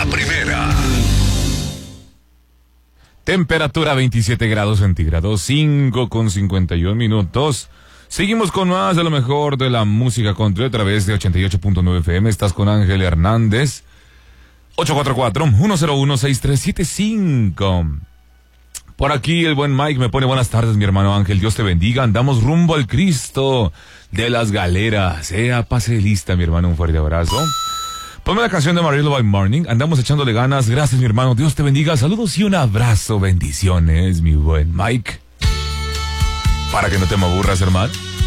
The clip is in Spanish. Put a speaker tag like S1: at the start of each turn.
S1: primera.
S2: Temperatura 27 grados centígrados, 5:51 minutos. Seguimos con más de lo mejor de la música country a través de 88.9 FM. Estás con Ángel Hernández. 844-101-6375. Por aquí el buen Mike me pone buenas tardes, mi hermano Ángel. Dios te bendiga. Andamos rumbo al Cristo de las Galeras. Pase lista, mi hermano. Un fuerte abrazo. Ponme la canción de Amarillo by Morning. Andamos echándole ganas. Gracias, mi hermano. Dios te bendiga. Saludos y un abrazo. Bendiciones, mi buen Mike. Para que no te me aburras, hermano.